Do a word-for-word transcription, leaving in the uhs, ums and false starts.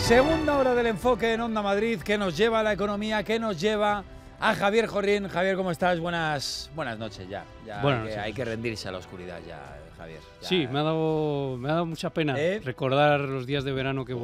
Segunda hora del enfoque en Onda Madrid, que nos lleva a la economía, que nos lleva a Javier Jorrín. Javier, ¿cómo estás? Buenas, buenas noches ya. ya Buenas hay, que, noches. hay que rendirse a la oscuridad ya, Javier. Ya. Sí, me ha dado, me ha dado mucha pena ¿Eh? recordar los días de verano que